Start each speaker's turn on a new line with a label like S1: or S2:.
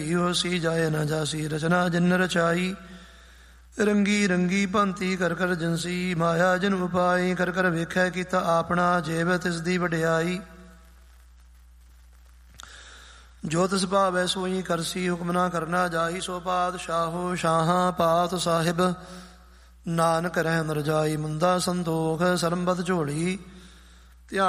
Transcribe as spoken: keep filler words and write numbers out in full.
S1: ਭਈ ਹੋਸੀ ਜਾਏ ਨ ਜਾਸੀ ਰਚਨਾ ਜਿਨ ਰਚਾਈ। ਰੰਗੀ ਰੰਗੀ ਭਾਂਤੀ ਕਰ ਕਰ ਜਿਨਸੀ ਮਾਇਆ ਜਿਨ ਉਪਾਈ। ਕਰ ਕਰ ਵੇਖੈ ਕੀਤਾ ਆਪਣਾ ਜੇਬ ਤਿਸ ਦੀ ਵਡਿਆਈ। ਜੋ ਤਿਸ ਭਾਵੈ ਸੋਈ ਕਰਸੀ ਹੁਕਮ ਨਾ ਕਰਨਾ ਜਾਈ। ਸੋ ਪਾਤਸ਼ਾਹੋ ਸ਼ਾਹਾਂ ਪਾਤ ਸਾਹਿਬ ਨਾਨਕ ਰਹਿ ਨ ਰਜਾਈ। ਮੁੰਦਾ ਸੰਤੋਖ ਸਰਮਬਦ ਝੋਲੀ